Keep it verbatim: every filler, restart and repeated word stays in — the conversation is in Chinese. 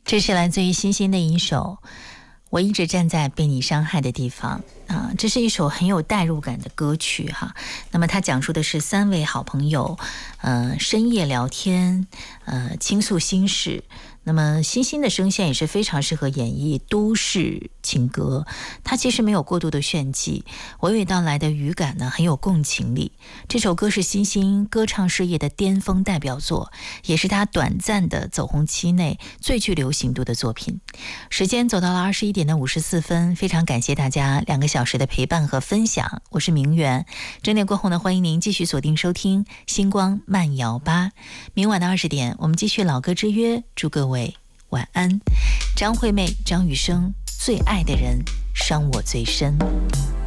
这是来自于星星的一首我一直站在被你伤害的地方啊，这是一首很有代入感的歌曲哈。那么它讲述的是三位好朋友呃深夜聊天，呃倾诉心事。那么星星的声线也是非常适合演绎都市情歌，它其实没有过度的炫技，娓娓道来的语感呢很有共情力。这首歌是星星歌唱事业的巅峰代表作，也是他短暂的走红期内最具流行度的作品。时间走到了二十一点的五十四分，非常感谢大家两个小时的陪伴和分享，我是明媛。整点过后呢，欢迎您继续锁定收听星光慢摇吧。明晚的二十点，我们继续老歌之约，祝各位晚安。张惠妹、张雨生，最爱的人伤我最深。